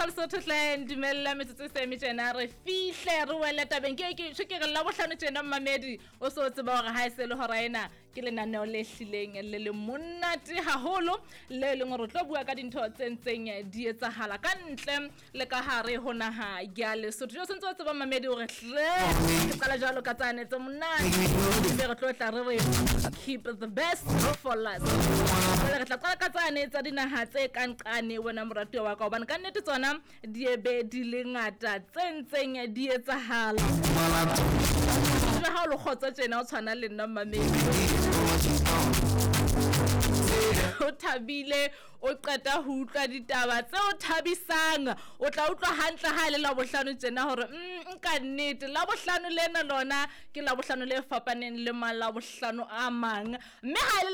Lesotho hle ndimella metsotso se metjena re fihle re wela tabeng ke re la bohlano tjena mmamedi o so tseba hore ha se le hora ena ke lenaneo le hlileng le monate haholo le leng re tlo bua ka dintho tse ntseng di etsahala ka ntle le ka hare ho naha ya Lesotho jo sentse o tseba mmamedi hore hle ke qala jalo ka tsane tse monate be re tlo tla re keep the best for last re tla qala ka tsane tsa dinaha tse kankane wena moratuwa wa ka hobane ka nnete tsona di ebe di le ngata tse ntseng di etsahala le ha o lo khotsa tjena o tshwana le nna mmamedi o thabile o qeta ho utlwa ditaba tse o thabisang o tla utlwa hantle ha ile la bohlano tjena hore nka nnete la bohlano lena lona ke la bohlano le fapaneng le mala bohlano a mang mme ha